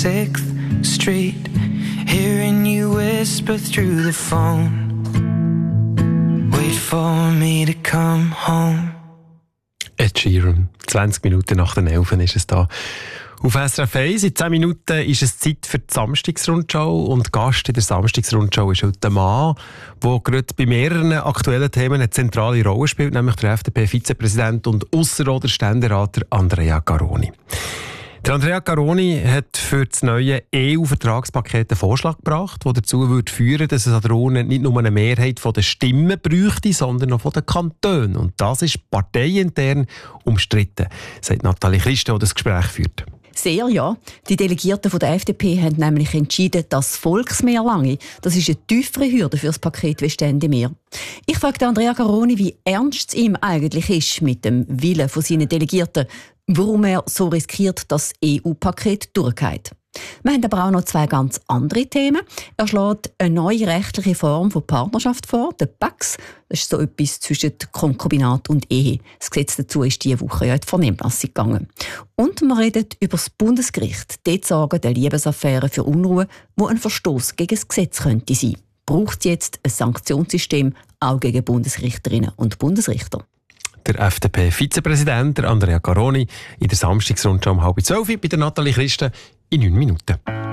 6th Street, hearing you whisper through the phone. Wait for me to come home. Ed Sheeran, 20 Minuten nach den 11 ist es da. Auf SRF 1, in 10 Minuten ist es Zeit für die Samstagsrundschau und Gast in der Samstagsrundschau ist heute ein Mann, der gerade bei mehreren aktuellen Themen eine zentrale Rolle spielt, nämlich der FDP-Vizepräsident und Ausserrhoder-Ständerater Andrea Garoni. Der Andrea Garoni hat für das neue EU-Vertragspaket einen Vorschlag gebracht, der dazu würde führen, dass es an der Urne nicht nur eine Mehrheit der Stimmen bräuchte, sondern auch von den Kantonen. Und das ist parteiintern umstritten, sagt Nathalie Christen, die das Gespräch führt. Sehr, ja. Die Delegierten von der FDP haben nämlich entschieden, dass das Volksmehr lange. Das ist eine tiefere Hürde für das Paket wie Ständemeer. Ich fragte Andrea Garoni, wie ernst es ihm eigentlich ist mit dem Willen von seinen Delegierten, warum er so riskiert, dass das EU-Paket durchgeht. Wir haben aber auch noch 2 ganz andere Themen. Er schlägt eine neue rechtliche Form von Partnerschaft vor, der PACS. Das ist so etwas zwischen Konkubinat und Ehe. Das Gesetz dazu ist diese Woche ja in die Vernehmlassung gegangen. Und wir reden über das Bundesgericht. Dort sorgen der Liebesaffäre für Unruhe, wo ein Verstoß gegen das Gesetz könnte sein. Braucht es jetzt ein Sanktionssystem auch gegen Bundesrichterinnen und Bundesrichter? Der FDP-Vizepräsident Andrea Garoni in der Samstagsrundschau um 11:30 bei der Nathalie Christen in 9 Minuten.